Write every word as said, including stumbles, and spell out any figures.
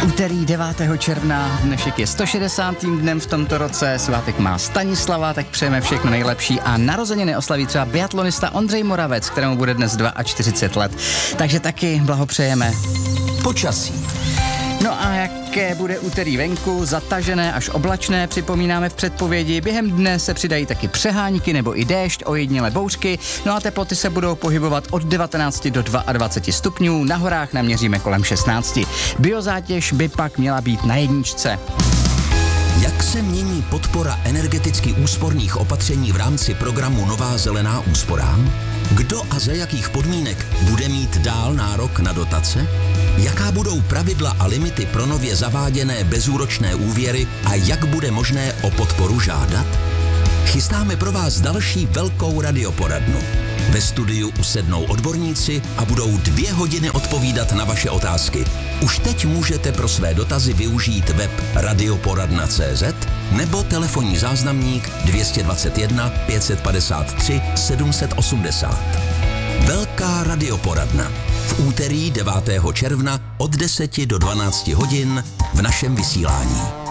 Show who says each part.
Speaker 1: Úterý devátého června, dnešek je sto šedesátým dnem v tomto roce, svátek má Stanislava, tak přejeme všechno nejlepší a narozeniny oslaví třeba biatlonista Ondřej Moravec, kterému bude dnes čtyřicet dva let, takže taky blahopřejeme.
Speaker 2: Počasí.
Speaker 1: No a jaké bude úterý venku, zatažené až oblačné, připomínáme v předpovědi. Během dne se přidají taky přehánky nebo i déšť, ojedinělé bouřky. No a teploty se budou pohybovat od devatenáct do dvacet dva stupňů, na horách naměříme kolem šestnáct. Biozátěž by pak měla být na jedničce.
Speaker 2: Jak se mění podpora energeticky úsporných opatření v rámci programu Nová zelená úsporám? Kdo a za jakých podmínek bude mít dál nárok na dotace? Jaká budou pravidla a limity pro nově zaváděné bezúročné úvěry a jak bude možné o podporu žádat? Chystáme pro vás další velkou radioporadnu. Ve studiu usednou odborníci a budou dvě hodiny odpovídat na vaše otázky. Už teď můžete pro své dotazy využít web radioporadna tečka cé zet nebo telefonní záznamník dvě stě dvacet jedna pět set padesát tři sedm set osmdesát. Velká radioporadna v úterý devátého června od deseti do dvanácti hodin v našem vysílání.